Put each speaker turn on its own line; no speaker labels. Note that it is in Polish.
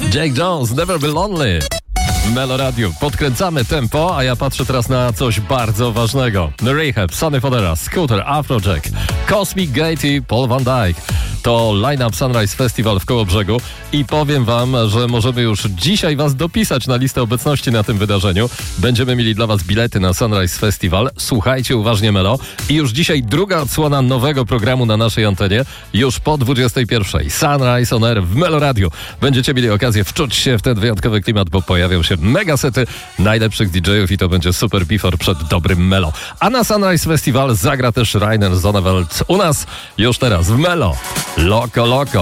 Jake Jones, Never Be Lonely. W Melo Radio podkręcamy tempo, a ja patrzę teraz na coś bardzo ważnego. The Rehab, Sonny Fodera, Scooter, Afrojack, Cosmic Gate i Paul Van Dyke. To line-up Sunrise Festival w Kołobrzegu i powiem wam, że możemy już dzisiaj was dopisać na listę obecności na tym wydarzeniu. Będziemy mieli dla was bilety na Sunrise Festival. Słuchajcie uważnie Melo. I już dzisiaj druga odsłona nowego programu na naszej antenie. Już po 21. Sunrise on Air w Melo Radio. Będziecie mieli okazję wczuć się w ten wyjątkowy klimat, bo pojawią się megasety najlepszych DJ-ów i to będzie super before przed dobrym Melo. A na Sunrise Festival zagra też Rainer Zonneveld u nas już teraz w Melo. Loco, loco.